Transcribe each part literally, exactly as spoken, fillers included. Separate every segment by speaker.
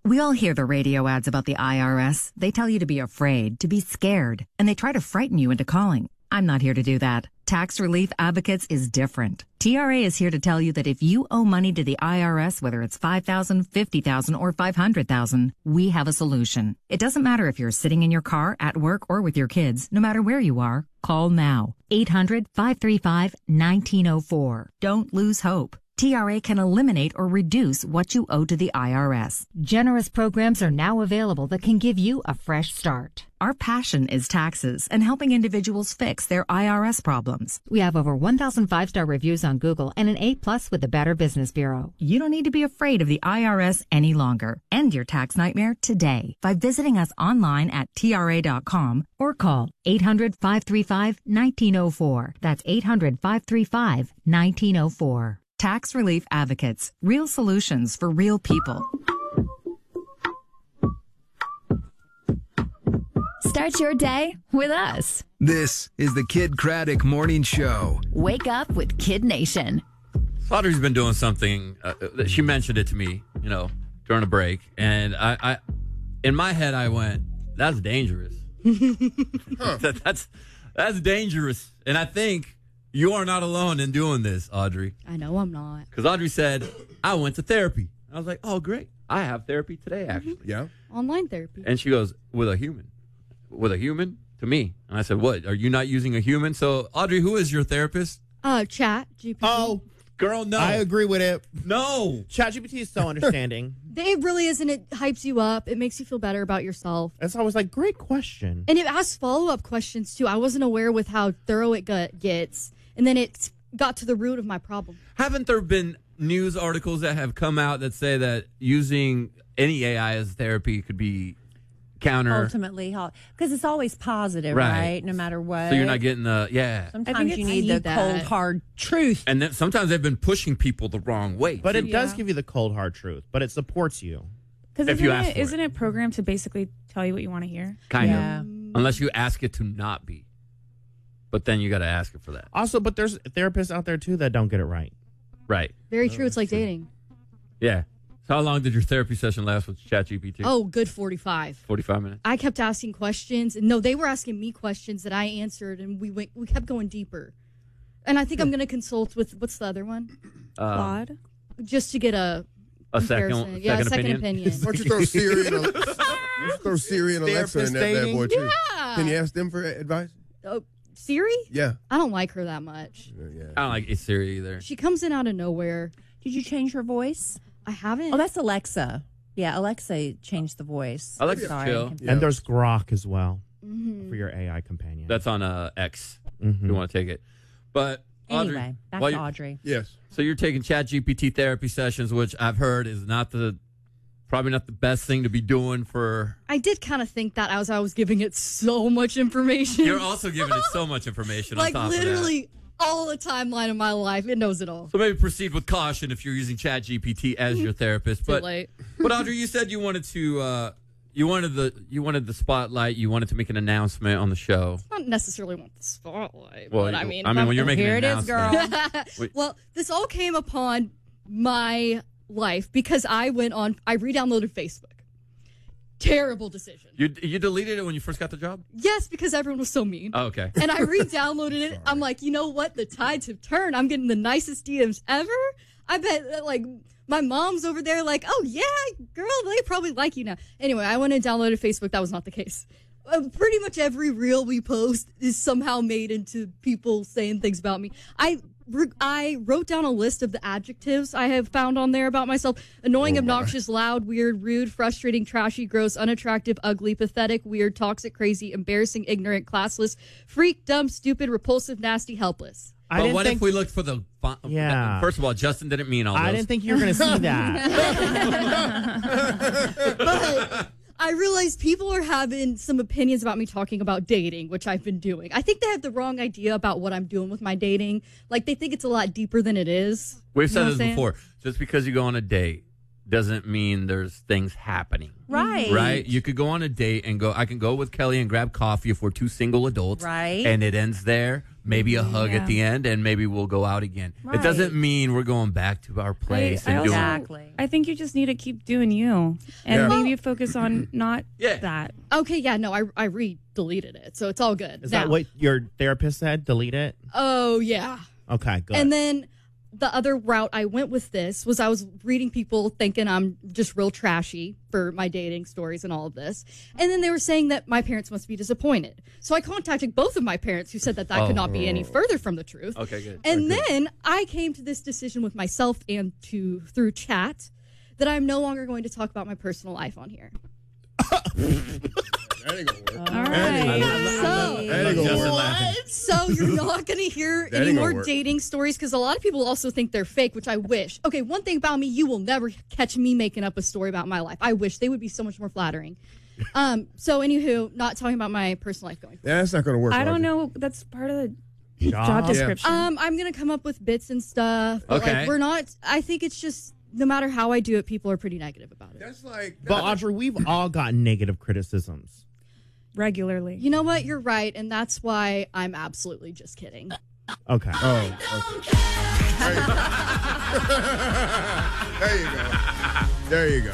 Speaker 1: We all hear the radio ads about the I R S. They tell you to be afraid, to be scared, and they try to frighten you into calling. I'm not here to do that. Tax Relief Advocates is different. T R A is here to tell you that if you owe money to the I R S, whether it's five thousand dollars, fifty thousand dollars, or five hundred thousand dollars, we have a solution. It doesn't matter if you're sitting in your car, at work, or with your kids. No matter where you are, call now. eight hundred, five three five, one nine zero four. Don't lose hope. T R A can eliminate or reduce what you owe to the I R S. Generous programs are now available that can give you a fresh start. Our passion is taxes and helping individuals fix their I R S problems. We have over one thousand five-star reviews on Google and an A plus with the Better Business Bureau. You don't need to be afraid of the I R S any longer. End your tax nightmare today by visiting us online at T R A dot com or call eight hundred, five three five, one nine zero four. That's eight hundred, five three five, one nine zero four. Tax Relief Advocates. Real solutions for real people.
Speaker 2: Start your day with us.
Speaker 3: This is the Kid Craddock Morning Show.
Speaker 2: Wake up with Kid Nation.
Speaker 4: Audrey's been doing something. Uh, she mentioned it to me, you know, during a break. And I, I in my head, I went, that's dangerous. that, that's, that's dangerous. And I think you are not alone in doing this, Audrey.
Speaker 5: I know I'm not.
Speaker 4: Because Audrey said, I went to therapy. I was like, oh, great. I have therapy today, actually.
Speaker 5: Mm-hmm.
Speaker 6: Yeah.
Speaker 5: Online therapy.
Speaker 4: And she goes, with a human. With a human? To me. And I said, what? Are you not using a human? So, Audrey, who is your therapist?
Speaker 5: Uh, Chat G P T.
Speaker 6: Oh,
Speaker 4: girl, no.
Speaker 6: I agree with it.
Speaker 4: No.
Speaker 6: ChatGPT is so understanding.
Speaker 5: It really isn't. It hypes you up. It makes you feel better about yourself.
Speaker 6: It's always like, great question.
Speaker 5: And it asks follow-up questions, too. I wasn't aware with how thorough it got, gets. And then it got to the root of my problem.
Speaker 4: Haven't there been news articles that have come out that say that using any A I as therapy could be counter?
Speaker 7: Ultimately, because it's always positive,
Speaker 4: Right.
Speaker 7: right? No matter what.
Speaker 4: So you're not getting the, yeah.
Speaker 7: Sometimes you
Speaker 5: I
Speaker 7: need,
Speaker 5: need
Speaker 7: the
Speaker 5: that.
Speaker 7: cold, hard truth.
Speaker 4: And then sometimes they've been pushing people the wrong way.
Speaker 6: But
Speaker 4: too.
Speaker 6: it does give you the cold, hard truth. But it supports you.
Speaker 8: Because
Speaker 4: If
Speaker 8: isn't,
Speaker 4: you ask
Speaker 8: it,
Speaker 4: for it.
Speaker 8: isn't it programmed to basically tell you what you want to hear?
Speaker 4: Kind
Speaker 7: Yeah.
Speaker 4: of. Unless you ask it to not be. But then you got to ask it for that.
Speaker 6: Also, but there's therapists out there, too, that don't get it right.
Speaker 4: Right.
Speaker 5: Very true. It's like dating.
Speaker 4: Yeah. So how long did your therapy session last with ChatGPT?
Speaker 5: Oh, good forty-five.
Speaker 4: forty-five minutes.
Speaker 5: I kept asking questions. No, they were asking me questions that I answered, and we went. We kept going deeper. And I think I'm going to consult with, what's the other one?
Speaker 4: Um,
Speaker 8: Claude?
Speaker 5: Just to get a
Speaker 4: A second,
Speaker 5: comparison. Yeah,
Speaker 4: second,
Speaker 5: second
Speaker 4: opinion.
Speaker 5: opinion.
Speaker 9: Why don't you throw Siri and, why don't you throw Siri and Alexa in that bad
Speaker 6: dating?
Speaker 9: boy, too?
Speaker 5: Yeah.
Speaker 9: Can you ask them for advice?
Speaker 5: Oh, Siri?
Speaker 9: Yeah.
Speaker 5: I don't like her that much.
Speaker 9: yeah.
Speaker 4: I don't like Siri either.
Speaker 5: She comes in out of nowhere.
Speaker 7: Did you change her voice?
Speaker 5: I haven't.
Speaker 7: Oh, that's Alexa. Yeah, Alexa changed the voice.
Speaker 4: Alexa's
Speaker 7: Sorry.
Speaker 4: chill.
Speaker 9: Yeah.
Speaker 6: And there's Grok as well
Speaker 5: Mhm.
Speaker 6: for your A I companion.
Speaker 4: That's on uh, X.
Speaker 6: Mhm.
Speaker 4: If you want to take it. But Audrey,
Speaker 7: Anyway, that's
Speaker 4: while you-
Speaker 7: Audrey.
Speaker 9: Yes.
Speaker 4: So you're taking ChatGPT therapy sessions, which I've heard is not the probably not the best thing to be doing for.
Speaker 5: I did kind of think that as I was giving it so much information.
Speaker 4: You're also giving it so much information
Speaker 5: like
Speaker 4: on top
Speaker 5: literally all the timeline of my life. It knows it all.
Speaker 4: of that. So maybe proceed with caution if you're using ChatGPT as your therapist.
Speaker 5: Too
Speaker 4: But
Speaker 5: late.
Speaker 4: but Audrey, you said you wanted to uh, you wanted the you wanted the spotlight. You wanted to make an announcement on the show.
Speaker 5: I don't necessarily want the spotlight,
Speaker 4: Well,
Speaker 5: but I
Speaker 4: you-
Speaker 5: mean,
Speaker 4: I mean, when you're making
Speaker 7: Here
Speaker 4: an
Speaker 7: it is, girl.
Speaker 4: announcement. Wait.
Speaker 5: well, this all came upon my life because I went on. I re-downloaded Facebook. Terrible decision.
Speaker 4: You you deleted it when you first got the job?
Speaker 5: Yes, because everyone was so mean.
Speaker 4: Oh, okay.
Speaker 5: And I re-downloaded it. I'm like, you know what? The tides have turned. I'm getting the nicest D Ms ever. I bet, that, like, my mom's over there like, oh, yeah, girl, they probably like you now. Anyway, I went and downloaded Facebook. That was not the case. Uh, pretty much every reel we post is somehow made into people saying things about me. I I wrote down a list of the adjectives I have found on there about myself. Annoying,
Speaker 9: Oh, my.
Speaker 5: obnoxious, loud, weird, rude, frustrating, trashy, gross, unattractive, ugly, pathetic, weird, toxic, crazy, embarrassing, ignorant, classless, freak, dumb, stupid, repulsive, nasty, helpless.
Speaker 6: I
Speaker 4: But
Speaker 6: didn't
Speaker 4: what
Speaker 6: think,
Speaker 4: if we looked for the font?
Speaker 6: Yeah.
Speaker 4: First of all, Justin didn't mean all
Speaker 6: I
Speaker 4: those.
Speaker 6: didn't think you were going to see that.
Speaker 5: But I realized people are having some opinions about me talking about dating, which I've been doing. I think they have the wrong idea about what I'm doing with my dating. Like, they think it's a lot deeper than it is.
Speaker 4: We've
Speaker 5: You
Speaker 4: said
Speaker 5: know what
Speaker 4: this
Speaker 5: I'm saying?
Speaker 4: before. Just because you go on a date doesn't mean there's things happening.
Speaker 7: Right.
Speaker 4: Right? You could go on a date and go, I can go with Kelly and grab coffee if we're two single adults.
Speaker 7: Right.
Speaker 4: And it ends there. maybe a hug
Speaker 8: Yeah.
Speaker 4: at the end, and maybe we'll go out again. It
Speaker 7: Right.
Speaker 4: doesn't mean we're going back to our place
Speaker 8: I
Speaker 4: and
Speaker 8: also-
Speaker 4: doing.
Speaker 7: Exactly.
Speaker 8: I think you just need to keep doing you, and
Speaker 9: Yeah.
Speaker 8: maybe focus on not
Speaker 4: Yeah.
Speaker 8: that.
Speaker 5: Okay, yeah, no, I I re-deleted it, so it's all good.
Speaker 6: Is
Speaker 5: now.
Speaker 6: that what your therapist said? Delete it?
Speaker 5: Oh yeah.
Speaker 6: Okay, good.
Speaker 5: And then the other route I went with this was I was reading people thinking I'm just real trashy for my dating stories and all of this. And then they were saying that my parents must be disappointed. So I contacted both of my parents who said that that could not be any further from the truth.
Speaker 4: Okay, good.
Speaker 5: And then I came to this decision with myself and to through chat that I'm no longer going to talk about my personal life on here.
Speaker 9: That ain't gonna work.
Speaker 8: All
Speaker 9: That ain't
Speaker 8: right.
Speaker 9: gonna work.
Speaker 5: So
Speaker 9: That ain't gonna
Speaker 4: Justin
Speaker 9: work.
Speaker 4: laughing.
Speaker 5: So you're not going to hear
Speaker 9: That
Speaker 5: any
Speaker 9: ain't
Speaker 5: more
Speaker 9: gonna work.
Speaker 5: dating stories because a lot of people also think they're fake, which I wish. Okay, one thing about me, you will never catch me making up a story about my life. I wish they would be so much more flattering. Um, so anywho, not talking about my personal life going forward.
Speaker 9: That's not gonna work.
Speaker 8: I don't
Speaker 9: Audrey.
Speaker 8: know. That's part of the
Speaker 6: Job.
Speaker 8: job
Speaker 6: Yeah.
Speaker 8: description.
Speaker 5: Um, I'm going to come up with bits and stuff. But
Speaker 4: Okay.
Speaker 5: like, we're not, I think it's just, no matter how I do it, people are pretty negative about it.
Speaker 9: That's like.
Speaker 6: But Audrey, we've all gotten negative criticisms.
Speaker 8: regularly.
Speaker 5: You know what? You're right. And that's why I'm absolutely just kidding.
Speaker 6: Okay.
Speaker 9: Oh. Okay. There you go. There you go.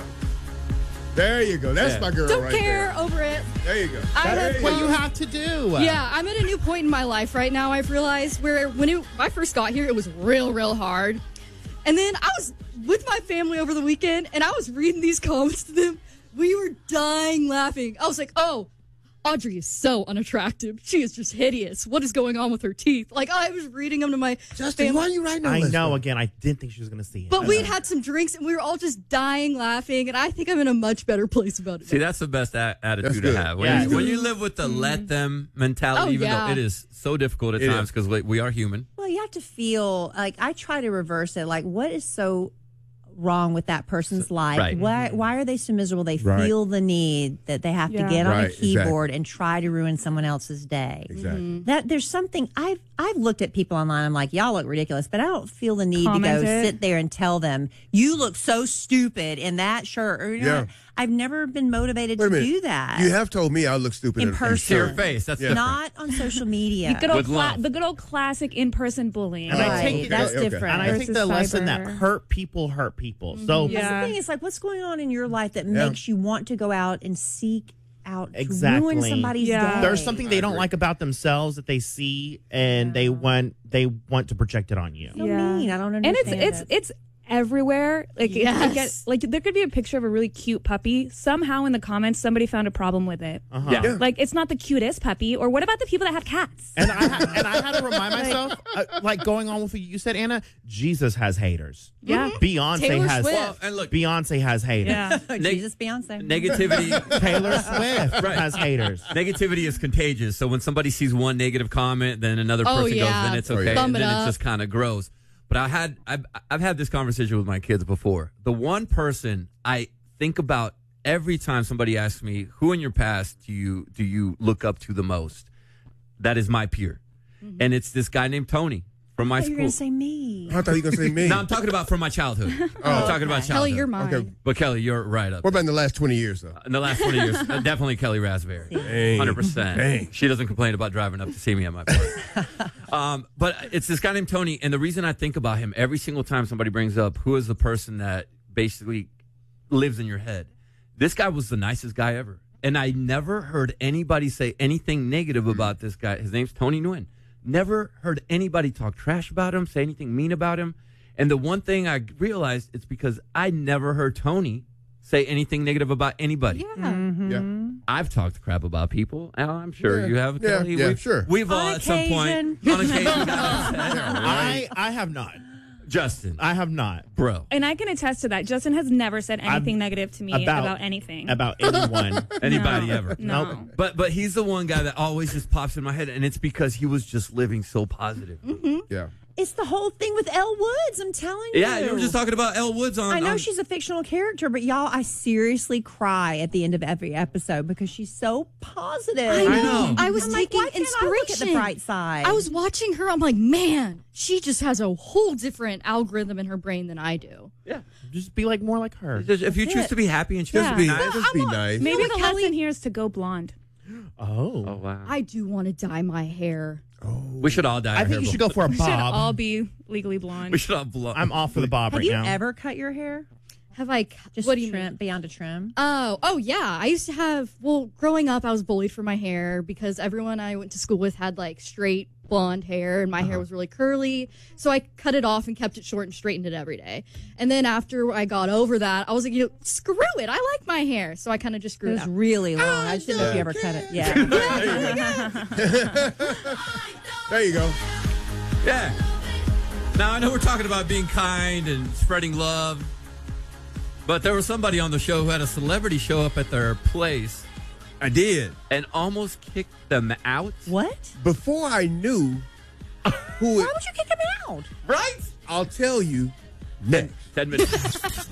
Speaker 9: There you go. That's
Speaker 4: Yeah.
Speaker 9: my girl
Speaker 5: Don't
Speaker 9: right
Speaker 5: care
Speaker 9: there.
Speaker 5: over it.
Speaker 9: There you go.
Speaker 5: I
Speaker 9: There
Speaker 5: have
Speaker 9: you
Speaker 6: What
Speaker 9: go.
Speaker 6: you have to do.
Speaker 5: Yeah, I'm at a new point in my life right now. I've realized where when it, I first got here, it was real, real hard. And then I was with my family over the weekend, and I was reading these comments to them. We were dying laughing. I was like, oh, Audrey is so unattractive. She is just hideous. What is going on with her teeth? Like, I was reading them to my
Speaker 9: Justin,
Speaker 5: family.
Speaker 9: why are you writing
Speaker 6: I
Speaker 9: on this?
Speaker 6: know. Again, I didn't think she was going to see it.
Speaker 5: But we'd had some drinks, and we were all just dying laughing, and I think I'm in a much better place about it.
Speaker 4: See, that's the best a- attitude
Speaker 9: That's
Speaker 4: to
Speaker 9: good.
Speaker 4: have. When,
Speaker 6: Yeah,
Speaker 4: you,
Speaker 6: it's
Speaker 4: when
Speaker 6: good.
Speaker 4: you live with the let them mentality,
Speaker 5: Oh,
Speaker 4: even
Speaker 5: yeah.
Speaker 4: though it is so difficult at
Speaker 9: It
Speaker 4: times
Speaker 9: is.
Speaker 4: because we, we are human.
Speaker 7: Well, you have to feel like I try to reverse it. Like, what is so wrong with that person's life?
Speaker 4: right.
Speaker 7: Why why are they so miserable? They
Speaker 9: Right.
Speaker 7: feel the need that they have
Speaker 8: Yeah.
Speaker 7: to get on
Speaker 9: Right,
Speaker 7: a keyboard and try to ruin someone else's day.
Speaker 9: Exactly.
Speaker 7: That there's something I've I've looked at people online. I'm like, y'all look ridiculous, but I don't feel the need
Speaker 8: Comment
Speaker 7: to go
Speaker 8: it.
Speaker 7: sit there and tell them you look so stupid in that shirt. Or, you know,
Speaker 9: Yeah.
Speaker 7: I've never been motivated
Speaker 9: Wait a
Speaker 7: to
Speaker 9: minute.
Speaker 7: do that.
Speaker 9: You have told me I look stupid
Speaker 7: In
Speaker 9: in
Speaker 7: person.
Speaker 4: To your face. That's
Speaker 9: Yeah.
Speaker 4: different.
Speaker 7: not on social media.
Speaker 8: The good old
Speaker 4: With
Speaker 8: cla-
Speaker 4: love.
Speaker 8: the good old classic in-person bullying.
Speaker 6: And I
Speaker 7: Right,
Speaker 6: take it-
Speaker 7: that's
Speaker 9: okay.
Speaker 7: different.
Speaker 6: And I think
Speaker 8: versus
Speaker 6: the lesson that
Speaker 8: cyber.
Speaker 6: hurt people hurt people. So
Speaker 8: Yeah.
Speaker 7: That's the thing. It's like, what's going on in your life that
Speaker 9: Yeah.
Speaker 7: makes you want to go out and seek out to
Speaker 6: Exactly.
Speaker 7: ruin somebody's
Speaker 8: Yeah.
Speaker 7: day?
Speaker 6: there's something they
Speaker 9: I
Speaker 6: don't
Speaker 9: agree.
Speaker 6: like about themselves that they see, and they want they want to project it on you.
Speaker 7: so mean. I don't
Speaker 8: And
Speaker 7: understand.
Speaker 8: it's it's
Speaker 7: it.
Speaker 8: it's everywhere. Like it- it
Speaker 5: Yes.
Speaker 8: get- like there could be a picture of a really cute puppy. Somehow in the comments, somebody found a problem with it.
Speaker 6: Uh-huh.
Speaker 4: Yeah.
Speaker 9: Yeah.
Speaker 8: Like it's not the cutest puppy. Or what about the people that have cats?
Speaker 6: And I ha- and I had to remind myself, uh, like going on with what you said, Anna. Jesus has haters.
Speaker 8: Yeah.
Speaker 6: Beyonce
Speaker 5: Taylor
Speaker 6: has.
Speaker 5: Swift.
Speaker 4: Well, and look,
Speaker 6: Beyonce has haters.
Speaker 8: Yeah.
Speaker 4: neg-
Speaker 7: Jesus, Beyonce.
Speaker 4: negativity.
Speaker 6: Taylor Swift
Speaker 4: Right.
Speaker 6: has haters.
Speaker 4: Negativity is contagious. So when somebody sees one negative comment, then another
Speaker 5: Oh,
Speaker 4: person
Speaker 5: yeah.
Speaker 4: goes, then it's
Speaker 9: Oh,
Speaker 4: okay.
Speaker 9: yeah.
Speaker 5: Thumb
Speaker 4: And
Speaker 5: it
Speaker 4: then it
Speaker 5: up.
Speaker 4: just kind of grows. But I had I've, I've had this conversation with my kids before. The one person I think about every time somebody asks me, who in your past do you do you look up to the most? That is my peer. And it's this guy named Tony from my
Speaker 7: I thought you were
Speaker 4: school.
Speaker 7: going to say me.
Speaker 9: I thought you were going to say me.
Speaker 4: No, I'm talking about from my childhood. I'm talking about childhood.
Speaker 5: Kelly, you're mine.
Speaker 9: Okay.
Speaker 4: But Kelly, you're right up.
Speaker 9: What about in the last twenty years, though?
Speaker 4: In the last twenty years, uh, definitely Kelly Raspberry.
Speaker 9: Dang.
Speaker 4: one hundred percent.
Speaker 9: Dang.
Speaker 4: She doesn't complain about driving up to see me at my place. um, but it's this guy named Tony, and the reason I think about him every single time somebody brings up who is the person that basically lives in your head, this guy was the nicest guy ever. And I never heard anybody say anything negative about this guy. His name's Tony Nguyen. Never heard anybody talk trash about him, say anything mean about him. And the one thing I realized, it's because I never heard Tony say anything negative about anybody.
Speaker 5: Yeah.
Speaker 9: Yeah.
Speaker 4: I've talked crap about people. and I'm sure
Speaker 9: Yeah.
Speaker 4: you have.
Speaker 9: Yeah,
Speaker 4: Kelly.
Speaker 9: yeah,
Speaker 4: we've,
Speaker 9: sure.
Speaker 4: We've all
Speaker 7: On
Speaker 4: at some point,
Speaker 7: occasion.
Speaker 4: on occasion, got upset.
Speaker 6: I I have not.
Speaker 4: Justin,
Speaker 6: I have not.
Speaker 4: bro,
Speaker 8: And I can attest to that. Justin has never said anything negative to me
Speaker 6: about-
Speaker 8: about, anything.
Speaker 6: About anyone.
Speaker 4: anybody
Speaker 8: No.
Speaker 4: ever.
Speaker 8: No.
Speaker 6: Nope.
Speaker 4: But but he's the one guy that always just pops in my head, and it's because he was just living so positive.
Speaker 9: Yeah.
Speaker 7: It's the whole thing with Elle Woods. I'm telling you.
Speaker 4: Yeah, you were just talking about Elle Woods on.
Speaker 7: I know
Speaker 4: on-
Speaker 7: she's a fictional character, but y'all, I seriously cry at the end of every episode because she's so positive.
Speaker 5: I know.
Speaker 4: know.
Speaker 5: I was
Speaker 7: I'm like,
Speaker 5: taking
Speaker 7: why can't I
Speaker 5: inspiration.
Speaker 7: look at the bright side.
Speaker 5: I was watching her. I'm like, man, she just has a whole different algorithm in her brain than I do.
Speaker 4: yeah.
Speaker 6: Just be like more like her.
Speaker 4: Just- if you choose
Speaker 7: it.
Speaker 4: to be happy and choose
Speaker 8: Yeah.
Speaker 4: to be
Speaker 9: Be,
Speaker 4: nice,
Speaker 9: just be nice.
Speaker 8: Maybe
Speaker 5: like
Speaker 8: the
Speaker 5: Kelly-
Speaker 8: lesson here is to go blonde.
Speaker 6: Oh.
Speaker 4: Oh, wow.
Speaker 5: I do want to dye my hair.
Speaker 4: We should all dye
Speaker 6: I
Speaker 4: our
Speaker 6: think
Speaker 4: hair
Speaker 6: you should
Speaker 4: before-
Speaker 6: go for a
Speaker 8: We should
Speaker 6: bob.
Speaker 8: all be legally blonde.
Speaker 4: We should all blow.
Speaker 6: I'm off for the bob
Speaker 7: Have
Speaker 6: right
Speaker 7: you
Speaker 6: now.
Speaker 7: ever cut your hair?
Speaker 5: Have I?
Speaker 7: Just
Speaker 5: what do you
Speaker 7: trim,
Speaker 5: mean?
Speaker 7: beyond a trim?
Speaker 5: Oh, oh yeah. I used to have. Well, growing up, I was bullied for my hair because everyone I went to school with had like straight blonde hair, and my
Speaker 7: Uh-huh.
Speaker 5: hair was really curly. So I cut it off and kept it short and straightened it every day. And then after I got over that, I was like, you know, screw it. I like my hair, so I kind of just
Speaker 7: It
Speaker 5: grew it
Speaker 7: was
Speaker 5: out.
Speaker 7: really long. I just didn't know if you ever cut it. Yeah.
Speaker 9: There you go.
Speaker 4: Yeah. Now, I know we're talking about being kind and spreading love, but there was somebody on the show who had a celebrity show up at their place
Speaker 9: I did.
Speaker 4: and almost kicked them out.
Speaker 7: What?
Speaker 9: Before I knew who
Speaker 7: Why
Speaker 9: it,
Speaker 7: would you kick him out?
Speaker 4: Right?
Speaker 9: I'll tell you next.
Speaker 4: ten minutes.